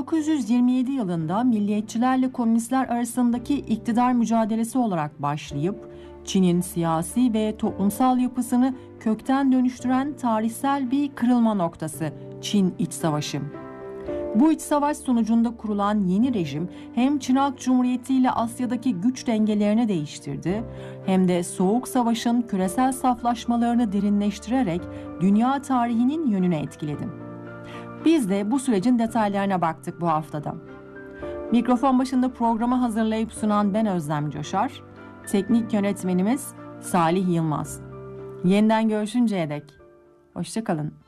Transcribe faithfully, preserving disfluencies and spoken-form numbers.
dokuz yüz yirmi yedi yılında milliyetçilerle komünistler arasındaki iktidar mücadelesi olarak başlayıp Çin'in siyasi ve toplumsal yapısını kökten dönüştüren tarihsel bir kırılma noktası Çin İç Savaşı. Bu iç savaş sonucunda kurulan yeni rejim hem Çin Halk Cumhuriyeti ile Asya'daki güç dengelerini değiştirdi, hem de Soğuk Savaş'ın küresel saflaşmalarını derinleştirerek dünya tarihinin yönünü etkiledi. Biz de bu sürecin detaylarına baktık bu haftada. Mikrofon başında programı hazırlayıp sunan ben Özlem Coşar, teknik yönetmenimiz Salih Yılmaz. Yeniden görüşünceye dek hoşça kalın.